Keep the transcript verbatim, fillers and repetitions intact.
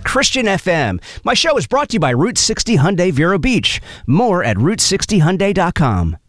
Christian F M. My show is brought to you by Route sixty Hyundai Vero Beach. More at route sixty hyundai dot com.